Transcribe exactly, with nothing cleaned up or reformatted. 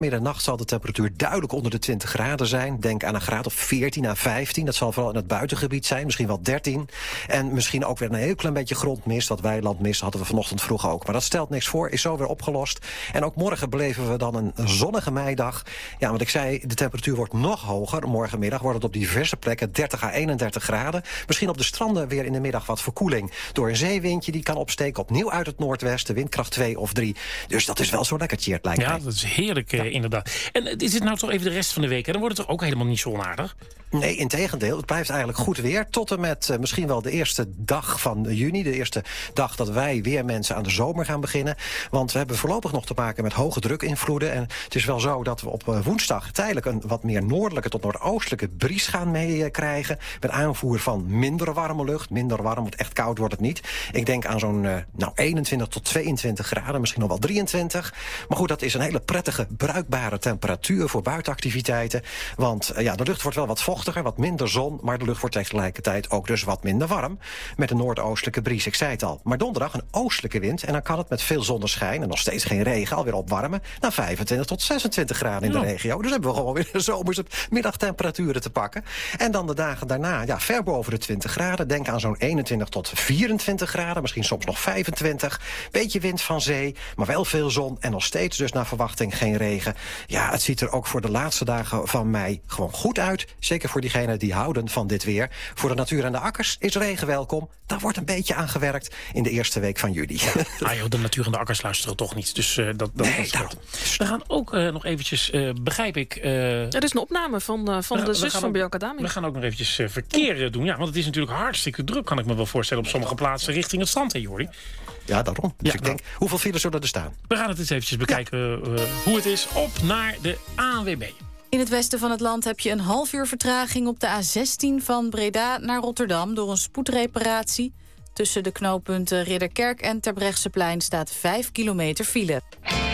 Middernacht zal de temperatuur duidelijk onder de twintig graden zijn. Denk aan een graad of veertien à vijftien. Dat zal vooral in het buitengebied zijn, misschien wel dertien. En misschien ook weer een heel klein beetje grondmist. Wat weilandmist hadden we vanochtend vroeg ook. Maar dat stelt niks voor, is zo weer opgelost. En ook morgen beleven we dan een zonnige meidag. Ja, want ik zei, de temperatuur wordt nog hoger. Morgenmiddag wordt het op diverse plekken dertig à eenendertig graden. Misschien op de stranden weer in de middag wat verkoeling. Door een zeewindje die kan opsteken. Opnieuw uit het noordwesten, windkracht twee of drie. Dus dat is wel zo lekker, Tjeerd, lijkt mij. Ja, dat is heerlijk, ja. Inderdaad. En is het nou toch even de rest van de week? En dan wordt het toch ook helemaal niet zo onaardig? Nee, integendeel. Het blijft eigenlijk goed weer. Tot en met uh, misschien wel de eerste dag van juni. De eerste dag dat wij weer mensen aan de zomer gaan beginnen. Want we hebben voorlopig nog te maken met hoge drukinvloeden. En het is wel zo dat we op uh, woensdag tijdelijk een wat meer noordelijke tot noordoostelijke bries gaan meekrijgen. Uh, met aanvoer van minder warme lucht. Minder warm, want echt koud wordt het niet. Ik denk aan zo'n uh, nou, eenentwintig tot tweeëntwintig graden. Misschien nog wel drieëntwintig. Maar goed, dat is een hele prettige, bruikbare temperatuur voor buitenactiviteiten. Want uh, ja, de lucht wordt wel wat vochtig. Wat minder zon, maar de lucht wordt tegelijkertijd ook dus wat minder warm. Met een noordoostelijke bries, ik zei het al. Maar donderdag een oostelijke wind en dan kan het met veel zonneschijn en nog steeds geen regen alweer opwarmen naar vijfentwintig tot zesentwintig graden in de Ja. regio. Dus hebben we gewoon weer zomerse middagtemperaturen te pakken. En dan de dagen daarna, ja, ver boven de twintig graden. Denk aan zo'n eenentwintig tot vierentwintig graden, misschien soms nog vijfentwintig. Beetje wind van zee, maar wel veel zon en nog steeds dus naar verwachting geen regen. Ja, het ziet er ook voor de laatste dagen van mei gewoon goed uit. Zeker voor diegenen die houden van dit weer. Voor de natuur en de akkers is regen welkom. Daar wordt een beetje aan gewerkt in de eerste week van juli. Ah joh, de natuur en de akkers luisteren toch niet. Dus uh, dat, dat, Nee, dat is daarom. goed. We gaan ook uh, nog eventjes, uh, begrijp ik... Uh, Er is een opname van, uh, van we- de we zus gaan van ook- Bianca Daming. We gaan ook nog eventjes uh, verkeer uh, doen. Ja, want het is natuurlijk hartstikke druk, kan ik me wel voorstellen, op sommige plaatsen richting het strand, hè, Jordi? Ja, daarom. Dus Ja, ik denk, hoeveel files zullen er staan? We gaan het eens eventjes bekijken uh, hoe het is. Op naar de A N W B. In het westen van het land heb je een half uur vertraging op de A zestien van Breda naar Rotterdam door een spoedreparatie. Tussen de knooppunten Ridderkerk en Terbrechtseplein staat vijf kilometer file.